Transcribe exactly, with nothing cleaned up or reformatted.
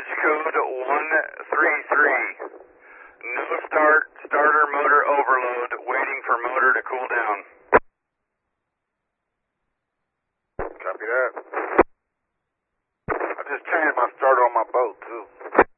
Bridge code one three three. No start, starter motor overload, waiting for motor to cool down. Copy that. I just changed my starter on my boat, too.